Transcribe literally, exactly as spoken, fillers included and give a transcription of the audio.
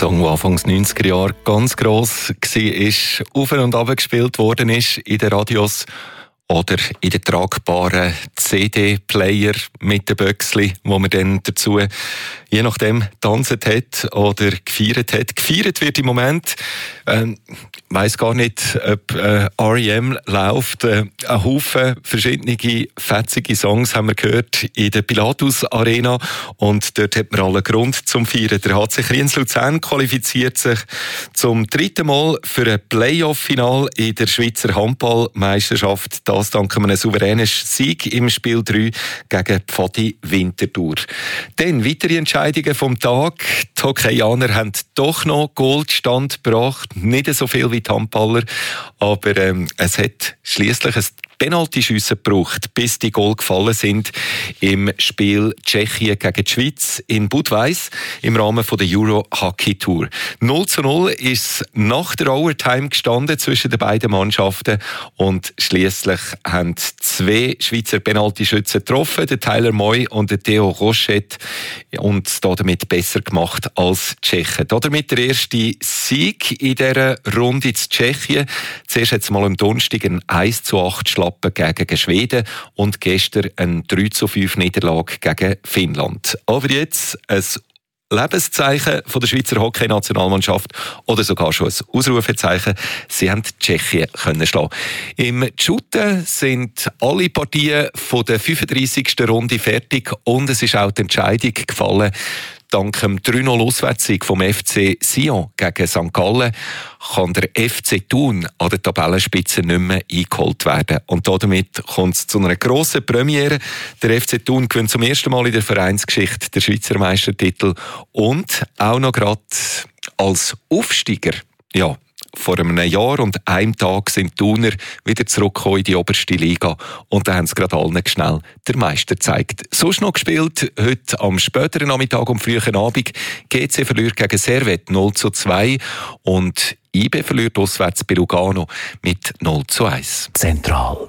Song, der Anfangs neunziger Jahre ganz gross war, auf und ab gespielt worden ist in den Radios oder in den tragbaren C D-Player mit den Böckchen, wo man dann dazu je nachdem tanzt hat oder gefeiert hat. Gefeiert wird im Moment, ähm, ich weiss gar nicht, ob äh, R E M läuft. Äh, ein Haufen verschiedene fetzige Songs haben wir gehört in der Pilatus Arena und dort hat man allen Grund zum Feiern. Der H C Kriens Luzern qualifiziert sich zum dritten Mal für ein Playoff-Final in der Schweizer Handballmeisterschaft. Das dank einem souveränen Sieg im Spiel drei gegen Pfadi Winterthur. Dann weitere Entscheidungen vom Tag. Die Hockeyaner haben doch noch Goldstand gebracht. Nicht so viel wie die Handballer, aber ähm, es hat schliesslich ein Penaltyschüsse gebraucht, bis die Goal gefallen sind im Spiel Tschechien gegen die Schweiz in Budweis im Rahmen der Euro Hockey Tour. null zu null ist nach der Overtime gestanden zwischen den beiden Mannschaften und schliesslich haben zwei Schweizer Penaltyschützen getroffen, der Tyler Moy und der Theo Rochette, und damit besser gemacht als die Tschechen. Damit der erste Sieg in dieser Runde in Tschechien. Zuerst hat es mal am Donnerstag ein eins zu acht Schlag gegen Schweden und gestern eine drei zu fünf Niederlage gegen Finnland. Aber jetzt ein Lebenszeichen von der Schweizer Hockey-Nationalmannschaft oder sogar schon ein Ausrufezeichen. Sie haben Tschechien können schlagen. Im Shooten sind alle Partien von der fünfunddreissigsten Runde fertig und es ist auch die Entscheidung gefallen. Dank dem drei null Auswärtssieg vom F C Sion gegen Sankt Gallen kann der F C Thun an der Tabellenspitze nicht mehr eingeholt werden. Und damit kommt es zu einer grossen Premiere. Der F C Thun gewinnt zum ersten Mal in der Vereinsgeschichte den Schweizer Meistertitel und auch noch gerade als Aufsteiger. Ja, vor einem Jahr und einem Tag sind die Thuner wieder zurückgekommen in die oberste Liga und da haben sie gerade allen schnell der Meister gezeigt. Sonst noch gespielt, heute am späteren Nachmittag und frühen Abend. G C verliert gegen Servette null zu zwei und I B verliert auswärts bei Lugano mit null zu eins. Zentral.